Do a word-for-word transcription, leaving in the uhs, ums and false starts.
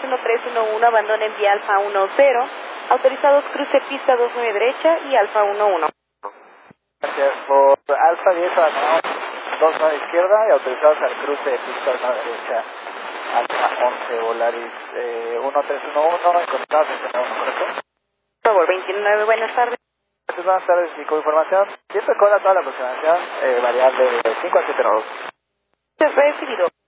uno tres uno uno, abandonen vía Alfa uno cero, autorizados cruce pista dos nueve derecha y Alfa uno uno. Gracias. Por Alfa diez, abandonados dos nueve izquierda y autorizados al cruce de pista nueve derecha. Alfa once, Volaris eh, uno tres uno uno, encontrados en zona uno, ¿correcto? Por favor, veintinueve, buenas tardes. Gracias, buenas tardes. Y con información, siempre cola toda la aproximación eh, variable de cinco a siete nodos. Recibido.